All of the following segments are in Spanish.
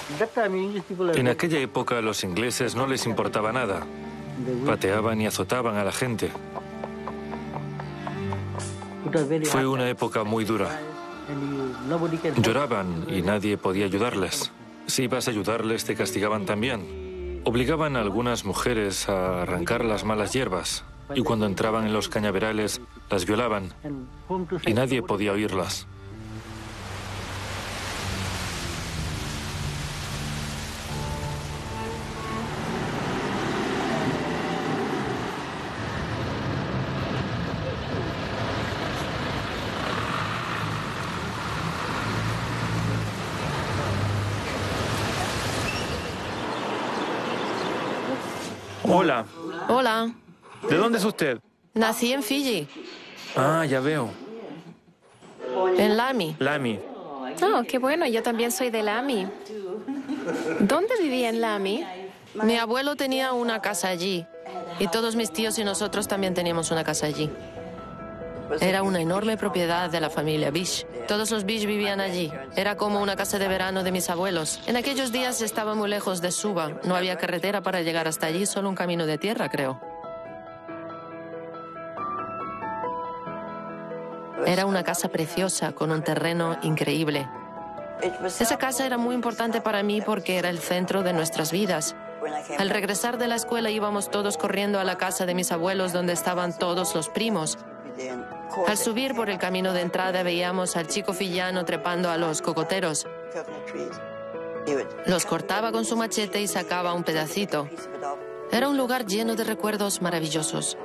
En aquella época a los ingleses no les importaba nada. Pateaban y azotaban a la gente. Fue una época muy dura. Lloraban y nadie podía ayudarles. Si ibas a ayudarles, te castigaban también. Obligaban a algunas mujeres a arrancar las malas hierbas y cuando entraban en los cañaverales, las violaban y nadie podía oírlas. Hola. Hola. ¿De dónde es usted? Nací en Fiji, Ah, ya veo. en Lami. Lami. Oh, qué bueno, yo también soy de Lami. ¿Dónde vivía en Lami? Mi abuelo tenía una casa allí y todos mis tíos y nosotros también teníamos una casa allí. Era una enorme propiedad de la familia Bish. Todos los Bish vivían allí. Era como una casa de verano de mis abuelos. En aquellos días estaba muy lejos de Suva. No había carretera para llegar hasta allí, solo un camino de tierra, creo. Era una casa preciosa, con un terreno increíble. Esa casa era muy importante para mí porque era el centro de nuestras vidas. Al regresar de la escuela íbamos todos corriendo a la casa de mis abuelos donde estaban todos los primos. Al subir por el camino de entrada veíamos al chico fijiano trepando a los cocoteros. Los cortaba con su machete y sacaba un pedacito. Era un lugar lleno de recuerdos maravillosos.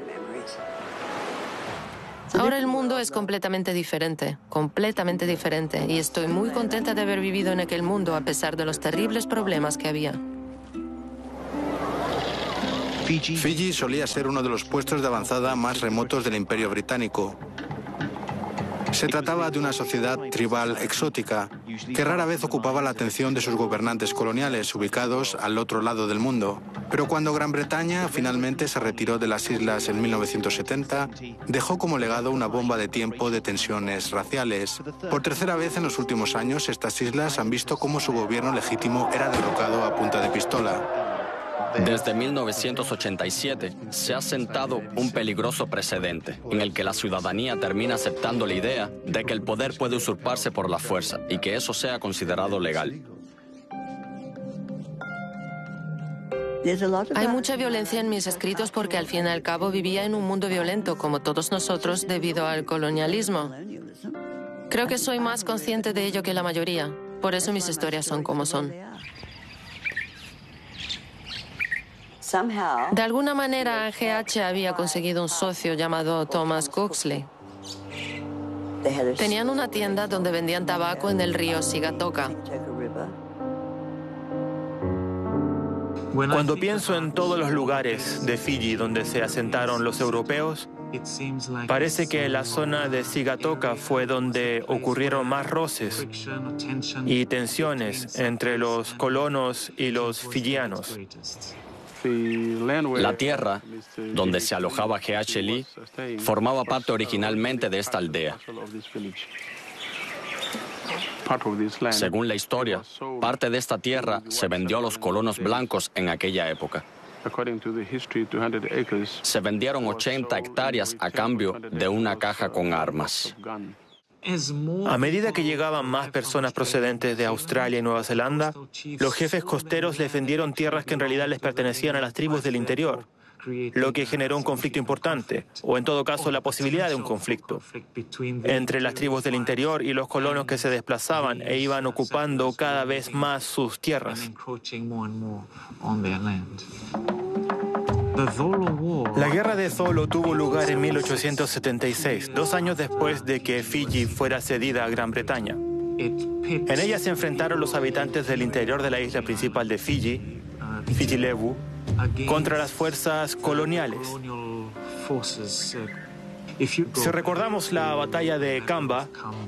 Ahora el mundo es completamente diferente, y estoy muy contenta de haber vivido en aquel mundo a pesar de los terribles problemas que había. Fiji solía ser uno de los puestos de avanzada más remotos del Imperio Británico. Se trataba de una sociedad tribal exótica que rara vez ocupaba la atención de sus gobernantes coloniales ubicados al otro lado del mundo. Pero cuando Gran Bretaña finalmente se retiró de las islas en 1970, dejó como legado una bomba de tiempo de tensiones raciales. Por tercera vez en los últimos años, estas islas han visto cómo su gobierno legítimo era derrocado a punta de pistola. Desde 1987 se ha sentado un peligroso precedente en el que la ciudadanía termina aceptando la idea de que el poder puede usurparse por la fuerza y que eso sea considerado legal. Hay mucha violencia en mis escritos porque al fin y al cabo vivía en un mundo violento como todos nosotros debido al colonialismo. Creo que soy más consciente de ello que la mayoría. Por eso mis historias son como son. De alguna manera, GH había conseguido un socio llamado Thomas Cooksley. Tenían una tienda donde vendían tabaco en el río Sigatoka. Cuando pienso en todos los lugares de Fiji donde se asentaron los europeos, parece que la zona de Sigatoka fue donde ocurrieron más roces y tensiones entre los colonos y los fijianos. La tierra donde se alojaba G.H. Lee formaba parte originalmente de esta aldea. Según la historia, parte de esta tierra se vendió a los colonos blancos en aquella época. Se vendieron 80 hectáreas a cambio de una caja con armas. A medida que llegaban más personas procedentes de Australia y Nueva Zelanda, los jefes costeros les vendieron tierras que en realidad les pertenecían a las tribus del interior, lo que generó un conflicto importante, o en todo caso la posibilidad de un conflicto, entre las tribus del interior y los colonos que se desplazaban e iban ocupando cada vez más sus tierras. La guerra de Zolo tuvo lugar en 1876, 2 años después de que Fiji fuera cedida a Gran Bretaña. En ella se enfrentaron los habitantes del interior de la isla principal de Fiji, Fiji Levu, contra las fuerzas coloniales. Si recordamos la batalla de Kamba,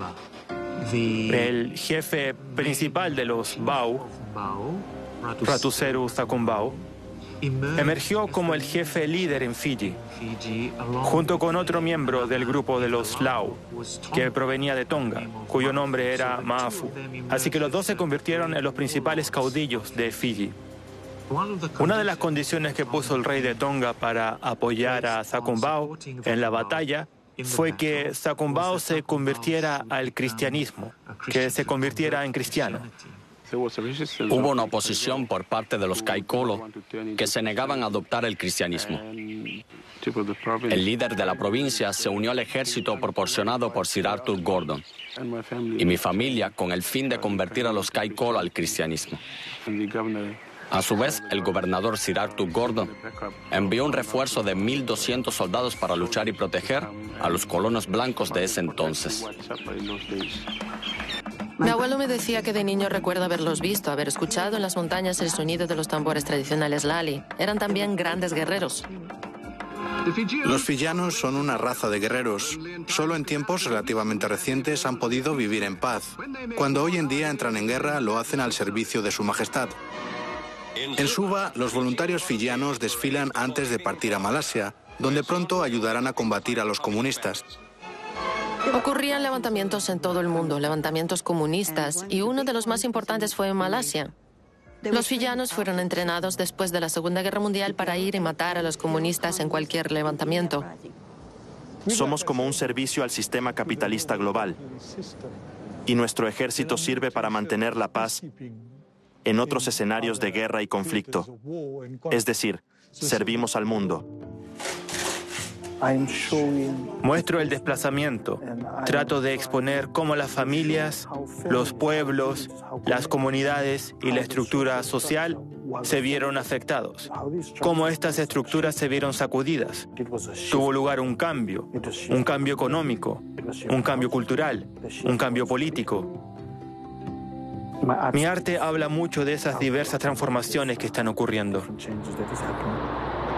el jefe principal de los Bau, Ratuseru Thakumbau, Emergió como el jefe líder en Fiji, junto con otro miembro del grupo de los Lau, que provenía de Tonga, cuyo nombre era Maafu. Así que los dos se convirtieron en los principales caudillos de Fiji. Una de las condiciones que puso el rey de Tonga para apoyar a Thakombau en la batalla fue que Thakombau se convirtiera al cristianismo, que se convirtiera en cristiano. Hubo una oposición por parte de los Kaikolo que se negaban a adoptar el cristianismo. El líder de la provincia se unió al ejército proporcionado por Sir Arthur Gordon y mi familia con el fin de convertir a los Kaikolo al cristianismo. A su vez, el gobernador Sir Arthur Gordon envió un refuerzo de 1.200 soldados para luchar y proteger a los colonos blancos de ese entonces. Mi abuelo me decía que de niño recuerda haberlos visto, haber escuchado en las montañas el sonido de los tambores tradicionales Lali. Eran también grandes guerreros. Los fiyianos son una raza de guerreros. Solo en tiempos relativamente recientes han podido vivir en paz. Cuando hoy en día entran en guerra, lo hacen al servicio de su majestad. En Suva, los voluntarios fiyianos desfilan antes de partir a Malasia, donde pronto ayudarán a combatir a los comunistas. Ocurrían levantamientos en todo el mundo, levantamientos comunistas, y uno de los más importantes fue en Malasia. Los fiyianos fueron entrenados después de la Segunda Guerra Mundial para ir y matar a los comunistas en cualquier levantamiento. Somos como un servicio al sistema capitalista global, y nuestro ejército sirve para mantener la paz en otros escenarios de guerra y conflicto. Es decir, servimos al mundo. Muestro el desplazamiento. Trato de exponer cómo las familias, los pueblos, las comunidades y la estructura social se vieron afectados. Cómo estas estructuras se vieron sacudidas. Tuvo lugar un cambio económico, un cambio cultural, un cambio político. Mi arte habla mucho de esas diversas transformaciones que están ocurriendo.